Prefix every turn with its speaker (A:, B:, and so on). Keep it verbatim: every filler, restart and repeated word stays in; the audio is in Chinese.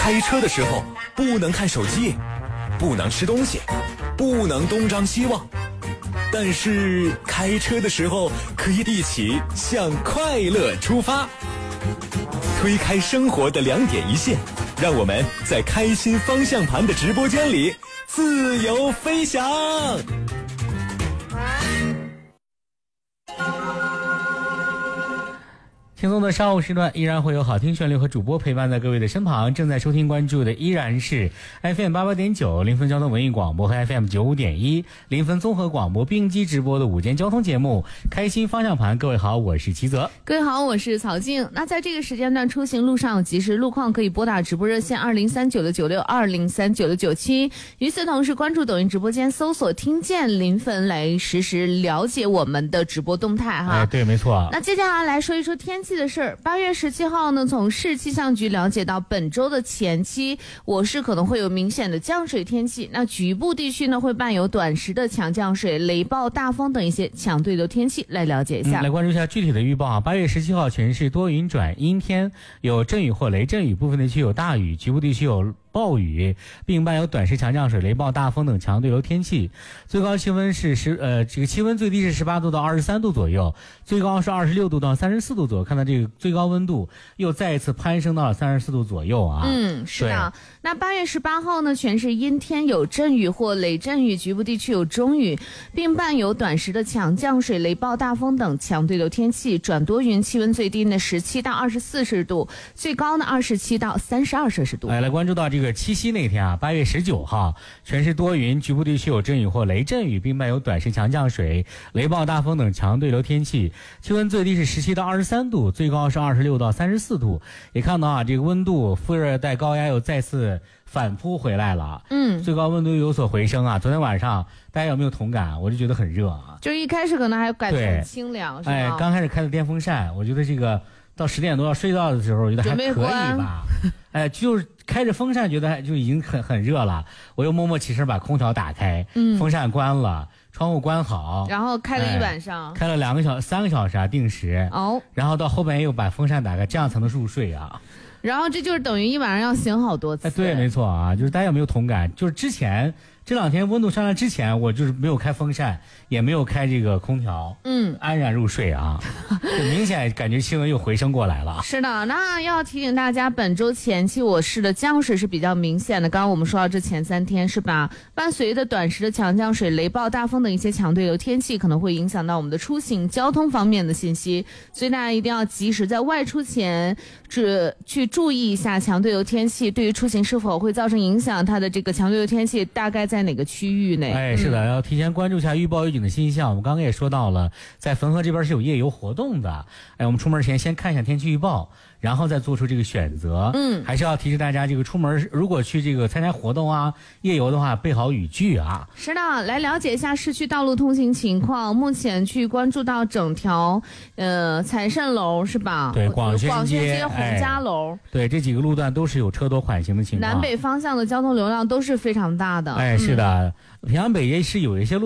A: 开车的时候不能看手机，不能吃东西，不能东张西望，但是开车的时候可以一起向快乐出发，推开生活的两点一线，让我们在开心方向盘的直播间里自由飞翔。
B: 轻松的上午时段依然会有好听旋律和主播陪伴在各位的身旁。正在收听关注的依然是 F M 八八点九 临汾交通文艺广播和 F M 九五点一 临汾综合广播并机直播的午间交通节目开心方向盘。各位好，我是齐泽。
C: 各位好，我是曹静。那在这个时间段出行路上有及时路况，可以拨打直播热线二零三九六九六二零三九六九七。与此同时，关注抖音直播间搜索听见临汾来实时了解我们的直播动态哈。
B: 哎，对，没错。
C: 那接下来来说一说天气的事儿。八月十七号呢，从市气象局了解到，本周的前期我市可能会有明显的降水天气，那局部地区呢会伴有短时的强降水、雷暴、大风等一些强对流天气，来了解一下。
B: 嗯、来关注一下具体的预报啊。八月十七号全市多云转阴天，有阵雨或雷阵雨，部分地区有大雨，局部地区有暴雨，并伴有短时强降水、雷暴、大风等强对流天气。最高气温是十呃，这个气温最低是十八度到二十三度左右，最高是二十六度到三十四度左右。看到这个最高温度又再一次攀升到了三十四度左右啊。
C: 嗯，是的。那八月十八号呢，全是阴天，有阵雨或雷阵雨，局部地区有中雨，并伴有短时的强降水、雷暴、大风等强对流天气。转多云，气温最低呢十七到二十四摄氏度，最高呢二十七到三十二摄氏度。
B: 哎，来关注到这个七夕那天啊，八月十九号，全是多云，局部地区有阵雨或雷阵雨，并伴有短时强降水、雷暴、大风等强对流天气。气温最低是十七到二十三度，最高是二十六到三十四度。也看到啊，这个温度副热带高压又再次反扑回来了，
C: 嗯，
B: 最高温度又有所回升啊。昨天晚上大家有没有同感？我就觉得很热啊，
C: 就是一开始可能还感觉很清凉，是吧？
B: 哎，刚开始开的电风扇，我觉得这个到十点多要睡觉的时候，我觉得还可以吧。哎，就是开着风扇，觉得就已经很很热了。我又默默起身把空调打开，嗯，风扇关了，窗户关好，
C: 然后开了一晚上，
B: 哎、开了两个小三个小时啊，定时
C: 哦。
B: 然后到后半夜又把风扇打开，这样才能入睡啊。
C: 然后这就是等于一晚上要醒好多次。
B: 哎，对，没错啊，就是大家有没有同感？就是之前这两天温度上来之前，我就是没有开风扇，也没有开这个空调，嗯，安然入睡啊，就明显感觉气温又回升过来了。
C: 是的，那要提醒大家，本周前期我市的降水是比较明显的。刚刚我们说到这前三天是吧，伴随着短时的强降水、雷暴、大风等一些强对流天气，可能会影响到我们的出行、交通方面的信息，所以大家一定要及时在外出前只去注意一下强对流天气对于出行是否会造成影响，它的这个强对流天气大概在哪个区域内。
B: 哎，是的，要提前关注一下预报预警的信息啊。我们刚刚也说到了，在汾河这边是有夜游活动的。哎，我们出门前先看一下天气预报，然后再做出这个选择。嗯，还是要提示大家，这个出门如果去这个参加活动啊、夜游的话，备好雨具啊。
C: 是的，来了解一下市区道路通行情况。目前去关注到整条呃财盛楼是吧？
B: 对，广宣街、
C: 广宣街、洪家楼、哎，
B: 对，这几个路段都是有车多缓行的情况。
C: 南北方向的交通流量都是非常大的。
B: 哎，是的，平阳北街是有一些路